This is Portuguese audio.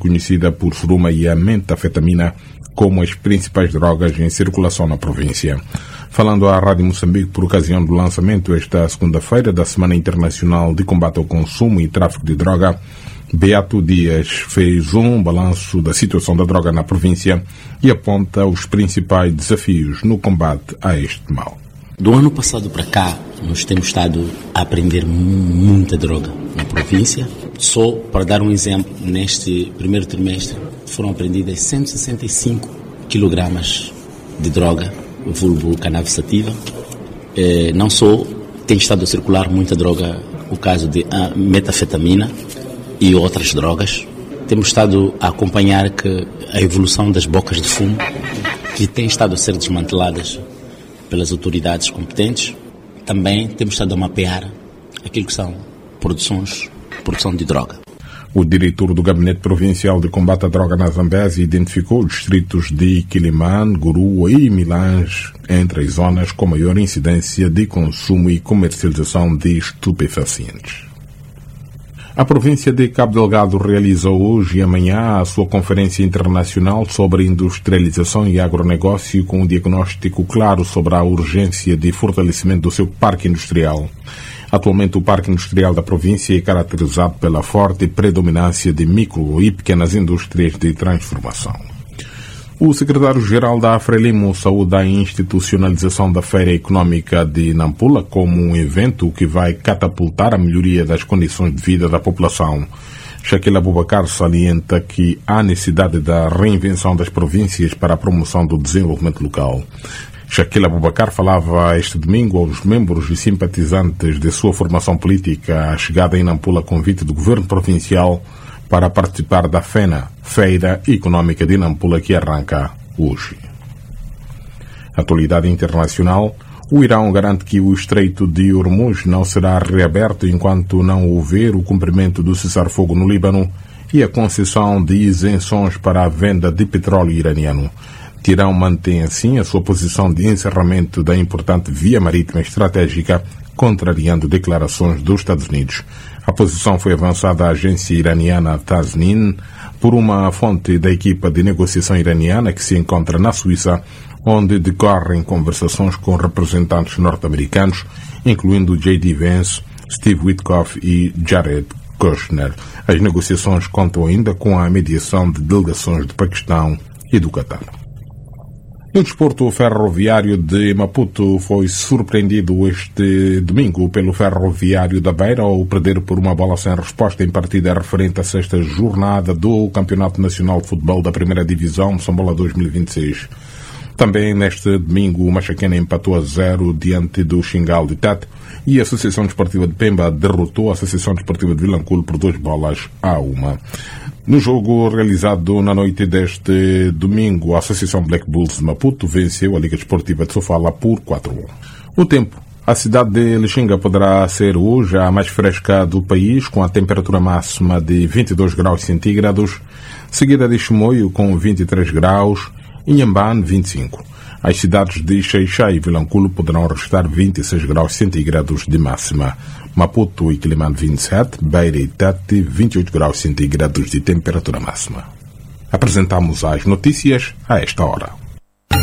conhecida por suruma e a metafetamina, como as principais drogas em circulação na província. Falando à Rádio Moçambique por ocasião do lançamento esta segunda-feira da Semana Internacional de Combate ao Consumo e Tráfico de Droga, Beato Dias fez um balanço da situação da droga na província e aponta os principais desafios no combate a este mal. Do ano passado para cá, nós temos estado a apreender muita droga na província. Só para dar um exemplo, neste primeiro trimestre foram apreendidas 165 kg de droga, vulgo cannabis sativa. Não só tem estado a circular muita droga, o caso de metafetamina e outras drogas. Temos estado a acompanhar a evolução das bocas de fumo, que têm estado a ser desmanteladas pelas autoridades competentes. Também temos estado a mapear aquilo que são produção de droga. O diretor do Gabinete Provincial de Combate à Droga na Zambésia identificou os distritos de Quilimane, Gurua e Milange entre as zonas com maior incidência de consumo e comercialização de estupefacientes. A província de Cabo Delgado realiza hoje e amanhã a sua Conferência Internacional sobre Industrialização e Agronegócio com um diagnóstico claro sobre a urgência de fortalecimento do seu parque industrial. Atualmente, o parque industrial da província é caracterizado pela forte predominância de micro e pequenas indústrias de transformação. O secretário-geral da Frelimo saúda a institucionalização da Feira Econômica de Nampula como um evento que vai catapultar a melhoria das condições de vida da população. Shaquille Abubakar salienta que há necessidade da reinvenção das províncias para a promoção do desenvolvimento local. Shaquille Abubakar falava este domingo aos membros e simpatizantes de sua formação política a chegada em Nampula a convite do governo provincial para participar da FENA, Feira Econômica de Nampula, que arranca hoje. Atualidade internacional: o Irão garante que o Estreito de Hormuz não será reaberto enquanto não houver o cumprimento do cessar-fogo no Líbano e a concessão de isenções para a venda de petróleo iraniano. Teherão mantém assim a sua posição de encerramento da importante via marítima estratégica, contrariando declarações dos Estados Unidos. A posição foi avançada à agência iraniana Tasnim por uma fonte da equipa de negociação iraniana que se encontra na Suíça, onde decorrem conversações com representantes norte-americanos, incluindo J.D. Vance, Steve Witkoff e Jared Kushner. As negociações contam ainda com a mediação de delegações do Paquistão e do Catar. No desporto, o Ferroviário de Maputo foi surpreendido este domingo pelo Ferroviário da Beira ao perder por uma bola sem resposta em partida referente à sexta jornada do Campeonato Nacional de Futebol da Primeira Divisão Moçambola 2026. Também neste domingo, o Machaquena empatou a 0 diante do Xingal de Tete e a Associação Desportiva de Pemba derrotou a Associação Desportiva de Vilanculo por 2-1. No jogo realizado na noite deste domingo, a Associação Black Bulls de Maputo venceu a Liga Desportiva de Sofala por 4-1. O tempo. A cidade de Lixinga poderá ser hoje a mais fresca do país, com a temperatura máxima de 22 graus centígrados, seguida de Chimoio com 23 graus, e Inhambane 25. As cidades de Xaixá e Vilanculo poderão registrar 26 graus centígrados de máxima. Maputo e Quilimane 27, Beira e Tete 28 graus centígrados de temperatura máxima. Apresentamos as notícias a esta hora.